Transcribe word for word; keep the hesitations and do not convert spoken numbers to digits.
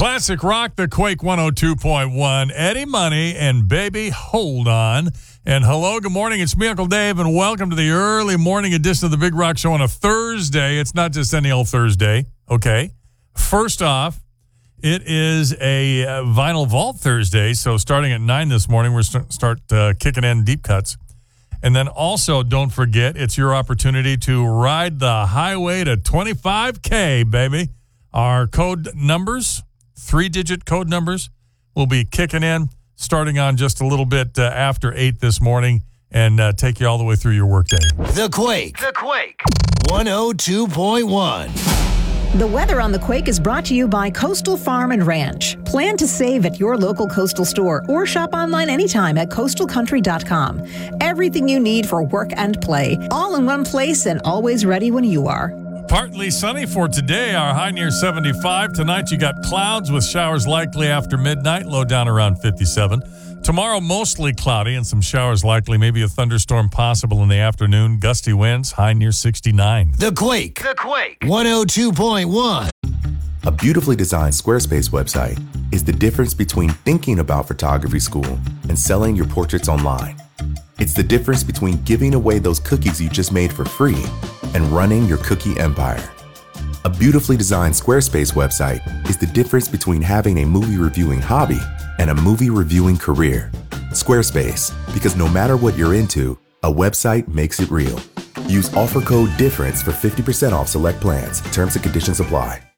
Classic rock, the Quake one oh two point one. Eddie Money and Baby Hold On. And hello, good morning. It's me, Uncle Dave, and welcome to the early morning edition of the Big Rock Show on a Thursday. It's not just any old Thursday, okay? First off, it is a uh, Vinyl Vault Thursday, so starting at nine this morning, we're st- start uh, kicking in deep cuts. And then also, don't forget, it's your opportunity to ride the highway to twenty-five K, baby. Our code numbers, three-digit code numbers, will be kicking in starting on just a little bit uh, after eight this morning and uh, take you all the way through your workday. The Quake. The Quake. one oh two point one. The weather on the Quake is brought to you by Coastal Farm and Ranch. Plan to save at your local Coastal store or shop online anytime at coastal country dot com. Everything you need for work and play, all in one place and always ready when you are. Partly sunny for today, our high near seventy-five. Tonight you got clouds with showers likely after midnight, low down around fifty-seven. Tomorrow mostly cloudy and some showers likely, maybe a thunderstorm possible in the afternoon. Gusty winds, high near sixty-nine. The Quake. The Quake. one oh two point one. A beautifully designed Squarespace website is the difference between thinking about photography school and selling your portraits online. It's the difference between giving away those cookies you just made for free and running your cookie empire. A beautifully designed Squarespace website is the difference between having a movie reviewing hobby and a movie reviewing career. Squarespace, because no matter what you're into, a website makes it real. Use offer code DIFFERENCE for fifty percent off select plans. Terms and conditions apply.